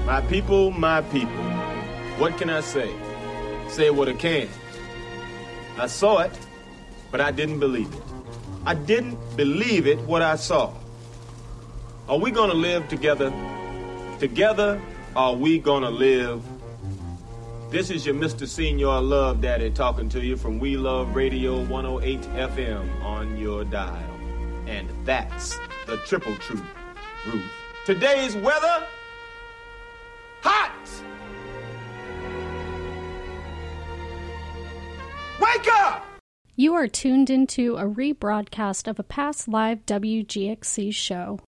My people, what can I say? Say what I can. I saw it, but I didn't believe it. I didn't believe it what I saw. Are we gonna live together? Together, are we gonna live? This is your Mr. Senior Love Daddy talking to you from We Love Radio 108 FM on your dial. And that's the triple truth, Ruth. Today's weather, hot! Wake up! You are tuned into a rebroadcast of a past live WGXC show.